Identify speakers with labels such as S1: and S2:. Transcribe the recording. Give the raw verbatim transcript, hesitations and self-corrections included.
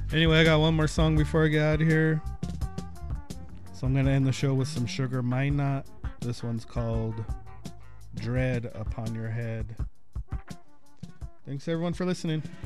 S1: Anyway, I got one more song before I get out of here. So I'm going to end the show with some Sugar Minott. This one's called Dread Upon Your Head. Thanks everyone for listening.